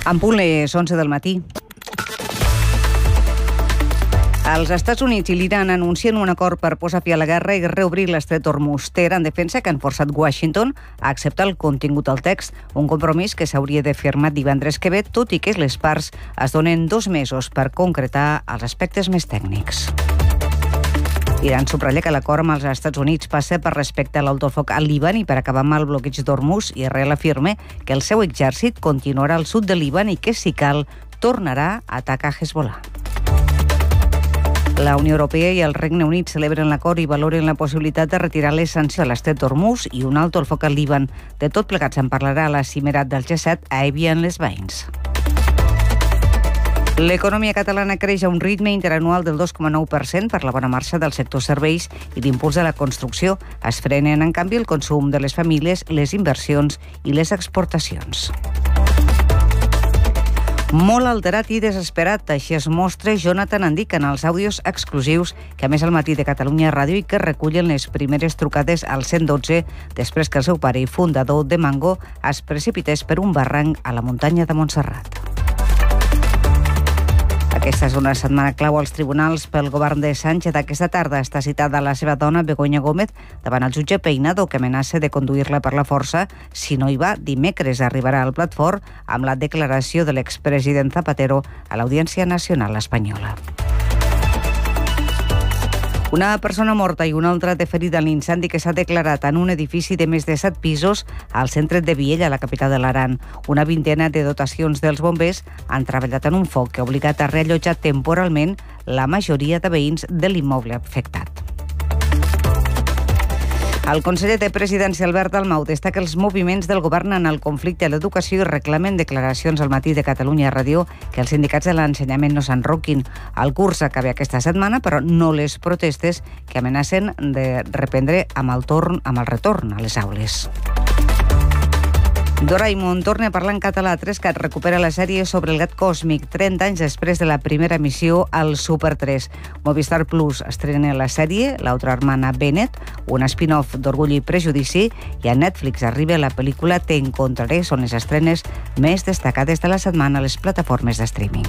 En punt les 11 del matí. Els Estats Units i l'Iran anuncien un acord per posar fi a la guerra i reobrir l'estret d'Hormuz. Teheran defensa que han forçat Washington a acceptar el contingut del text, un compromís que s'hauria de firmar divendres que ve, tot i que les parts es donen 2 mesos per concretar els aspectes més tècnics. Iran subratlla que l'acord amb els Estats Units passa per respecte a l'alto foc al Líban i per acabar amb el bloqueig d'Hormuz, i Israel afirma que el seu exèrcit continuarà al sud del Líban i que, si cal, tornarà a atacar Hezbollah. La Unió Europea i el Regne Unit celebren l'acord i valoren la possibilitat de retirar les sancions a l'estret d'Hormuz i un alto al foc al Líban. De tot plegat se'n parlarà a la cimera del G7 a Evian-les-Bains. L'economia catalana creix a un ritme interanual del 2,9% per la bona marxa del sector serveis i l'impuls de la construcció. Es frenen, en canvi, el consum de les famílies, les inversions i les exportacions. Molt alterat i desesperat, així es mostra Jonathan Andic en els àudios exclusius que a més al matí de Catalunya Ràdio i que recullen les primeres trucades al 112 després que el seu pare i fundador de Mango es precipités per un barranc a la muntanya de Montserrat. Aquesta és una setmana clau als tribunals pel govern de Sánchez. Aquesta tarda està citada la seva dona, Begoña Gómez, davant el jutge Peinado, que amenaça de conduir-la per la força. Si no hi va, dimecres arribarà al plat fort amb la declaració de l'expresident Zapatero a l'Audiència Nacional Espanyola. Una persona morta i una altra de ferida en l'incendi que s'ha declarat en un edifici de més de 7 pisos al centre de Viella, a la capital de l'Aran. Una vintena de dotacions dels bombers han treballat en un foc que ha obligat a reallotjar temporalment la majoria de veïns de l'immoble afectat. El conseller de Presidència, Albert Dalmau, destaca els moviments del govern en el conflicte a l'educació i reclamen declaracions al matí de Catalunya Ràdio que els sindicats de l'ensenyament no s'enroquin. El curs acaba aquesta setmana, però no les protestes que amenacen de reprendre amb el retorn a les aules. Doraemon torna a parlar en català. 3CAT recupera la sèrie sobre el gat còsmic 30 anys després de la primera emissió al Super 3. Movistar Plus estrena la sèrie L'altra hermana Bennett, un spin-off d'Orgull i Prejudici, i a Netflix arriba la pel·lícula Te encontraré. Són les estrenes més destacades de la setmana a les plataformes de streaming.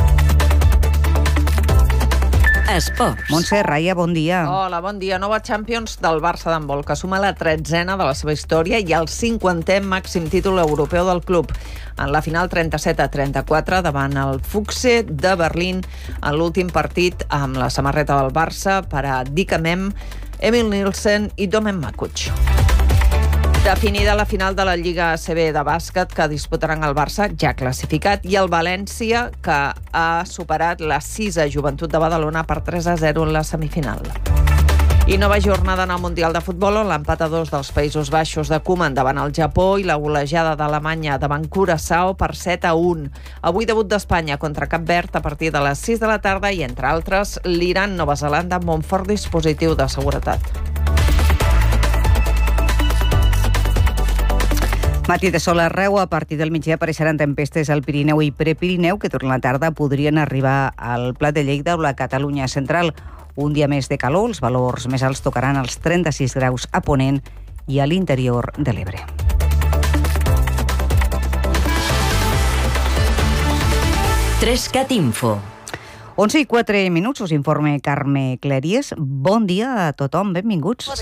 Esports. Montse Raya, bon dia. Hola, bon dia. Nova Champions del Barça d'handbol, que suma la 13a de la seva història i el 50è màxim títol europeu del club. En la final 37-34 davant el Fuchse de Berlín, en l'últim partit amb la samarreta del Barça per a Dika Mem, Emil Nielsen i Domen Makuch. Definida la final de la Lliga ACB de bàsquet que disputaran el Barça, ja classificat, i el València, que ha superat la 6a Joventut de Badalona per 3-0 en la semifinal. I nova jornada en el Mundial de Futbol, on l'empat a 2 dels Països Baixos de Koeman davant el Japó i la golejada d'Alemanya davant Curaçao per 7-1. Avui debut d'Espanya contra Cap Verd a partir de les 6 de la tarda i, entre altres, l'Iran-Nova Zelanda amb un fort dispositiu de seguretat. Matí de sol arreu, a partir del migdia apareixeran tempestes al Pirineu i Prepirineu que durant la tarda podrien arribar al Pla de Lleida o la Catalunya central. Un dia més de calor, els valors més alts tocaran els 36 graus a Ponent i a l'interior de l'Ebre. Trescat Info. 11:04, us informa Carme Cleries. Bon dia a tothom, benvinguts.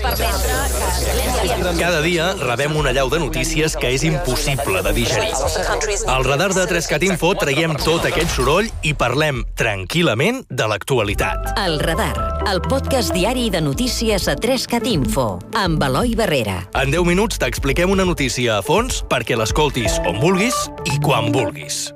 Cada dia rebem una allau de notícies que és impossible de digerir. Al radar de 3CAT Info traiem tot aquest soroll i parlem tranquil·lament de l'actualitat. El radar, el podcast diari de notícies a 3CAT Info, amb Eloi Barrera. En 10 minuts t'expliquem una notícia a fons perquè l'escoltis on vulguis i quan vulguis.